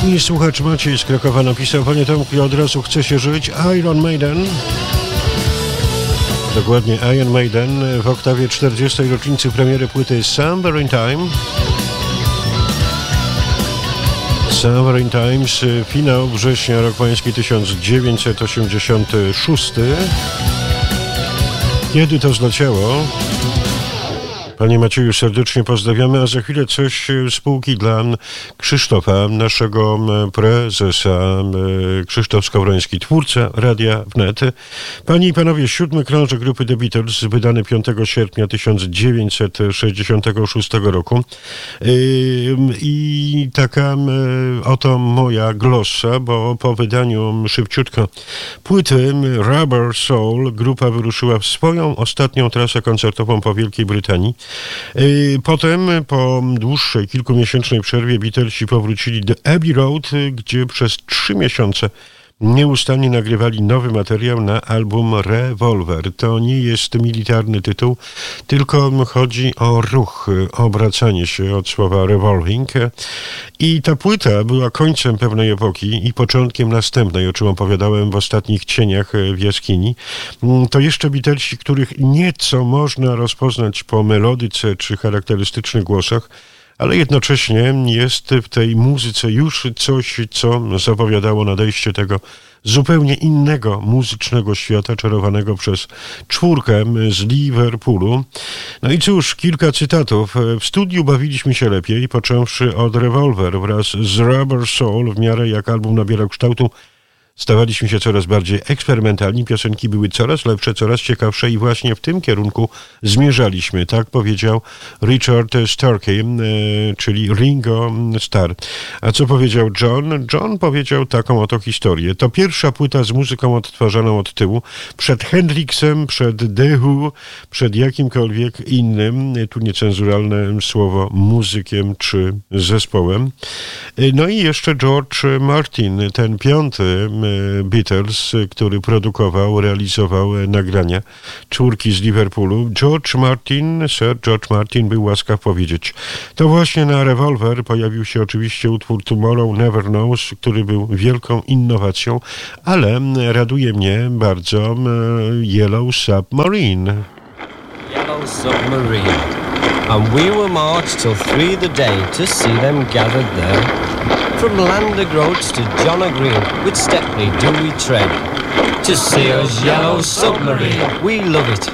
I słuchacz Maciej z Krakowa napisał: panie Tomku, od razu chce się żyć. Iron Maiden. Dokładnie Iron Maiden w oktawie 40. rocznicy premiery płyty Summer in Time. Summer in Times, finał września, rok pański 1986. Kiedy to zleciało? Panie Macieju, serdecznie pozdrawiamy, a za chwilę coś z spółki dla Krzysztofa, naszego prezesa. Krzysztof Skowroński, twórca Radia Wnet. Panie i panowie, 7. krążek grupy The Beatles, wydany 5 sierpnia 1966 roku. I taka oto moja glossa, bo po wydaniu szybciutko płyty Rubber Soul grupa wyruszyła w swoją ostatnią trasę koncertową po Wielkiej Brytanii. Potem, po dłuższej, kilkumiesięcznej przerwie, Beatlesi powrócili do Abbey Road, gdzie przez 3 miesiące nieustannie nagrywali nowy materiał na album Revolver. To nie jest militarny tytuł, tylko chodzi o ruch, obracanie się od słowa revolving. I ta płyta była końcem pewnej epoki i początkiem następnej, o czym opowiadałem w ostatnich cieniach w jaskini. To jeszcze Beatlesi, których nieco można rozpoznać po melodyce czy charakterystycznych głosach, ale jednocześnie jest w tej muzyce już coś, co zapowiadało nadejście tego zupełnie innego muzycznego świata, czarowanego przez czwórkę z Liverpoolu. No i cóż, kilka cytatów. W studiu bawiliśmy się lepiej, począwszy od Revolver wraz z Rubber Soul, w miarę jak album nabierał kształtu. Stawaliśmy się coraz bardziej eksperymentalni, piosenki były coraz lepsze, coraz ciekawsze i właśnie w tym kierunku zmierzaliśmy. Tak powiedział Richard Starkey, czyli Ringo Starr. A co powiedział John? John powiedział taką oto historię. To pierwsza płyta z muzyką odtwarzaną od tyłu. Przed Hendrixem, przed The Who, przed jakimkolwiek innym, tu niecenzuralne słowo, muzykiem czy zespołem. No i jeszcze George Martin, ten piąty Beatles, który produkował, realizował nagrania czwórki z Liverpoolu. Sir George Martin był łaskaw powiedzieć: to właśnie na Revolver pojawił się oczywiście utwór Tomorrow Never Knows, który był wielką innowacją, ale raduje mnie bardzo Yellow Submarine. Yellow Submarine. And we will march till 3 the day to see them gathered there. From Landergroats to John O'Green, with Stepney do we tread, to see us Yellow Submarine. We love it,